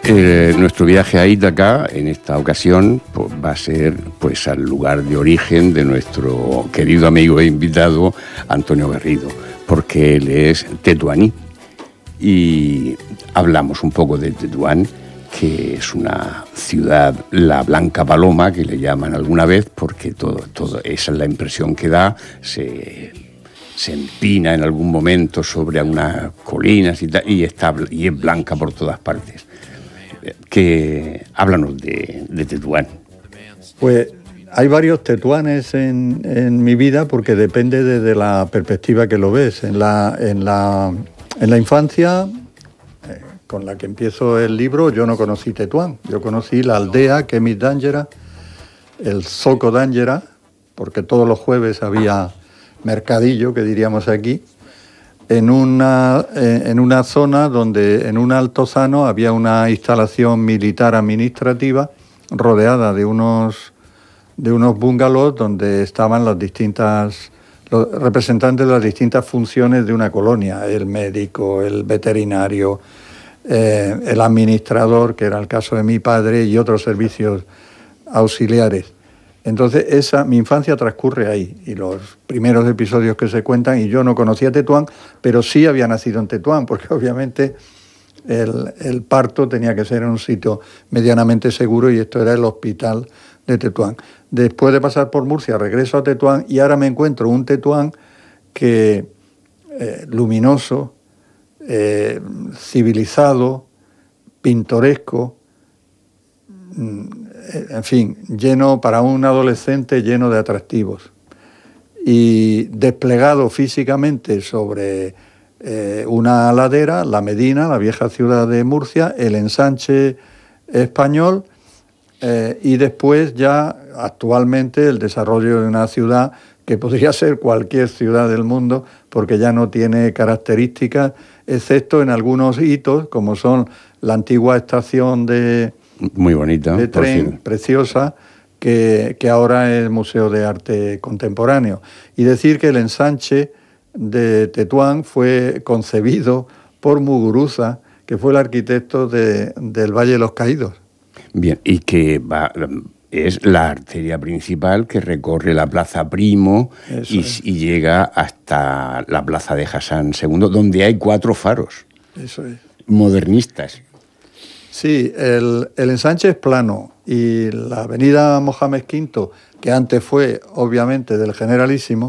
Nuestro viaje a Ítaca, en esta ocasión, pues, va a ser pues, al lugar de origen de nuestro querido amigo e invitado Antonio Garrido, porque él es tetuaní. Y hablamos un poco de Tetuán, que es una ciudad, la Blanca Paloma, que le llaman alguna vez, porque todo esa es la impresión que da. Se empina en algún momento sobre unas colinas y es blanca por todas partes. Háblanos de Tetuán. Pues hay varios Tetuanes en mi vida, porque depende de la perspectiva que lo ves. En la infancia, con la que empiezo el libro, yo no conocí Tetuán. Yo conocí la aldea Kemis d'Àngera, el Zoco d'Àngera, porque todos los jueves había mercadillo, que diríamos aquí, en una zona donde en un altozano había una instalación militar administrativa rodeada de unos bungalows donde estaban los representantes de las distintas funciones de una colonia: el médico, el veterinario, el administrador, que era el caso de mi padre, y otros servicios auxiliares. Entonces mi infancia transcurre ahí, y los primeros episodios que se cuentan, y yo no conocía Tetuán, pero sí había nacido en Tetuán, porque obviamente el parto tenía que ser en un sitio medianamente seguro, y esto era el hospital de Tetuán. Después de pasar por Murcia, regreso a Tetuán, y ahora me encuentro un Tetuán que luminoso, civilizado, pintoresco, en fin, para un adolescente lleno de atractivos, y desplegado físicamente sobre una ladera, la Medina, la vieja ciudad de Murcia, el ensanche español, y después ya actualmente el desarrollo de una ciudad que podría ser cualquier ciudad del mundo, porque ya no tiene características, excepto en algunos hitos, como son la antigua estación muy bonita, de tren, preciosa, que ahora es Museo de Arte Contemporáneo. Y decir que el ensanche de Tetuán fue concebido por Muguruza, que fue el arquitecto del Valle de los Caídos. Bien, y que es la arteria principal que recorre la Plaza Primo y llega hasta la Plaza de Hassan II, donde hay 4 faros. Eso es. Modernistas. Sí, el ensanche es plano, y la avenida Mohamed V, que antes fue obviamente del Generalísimo,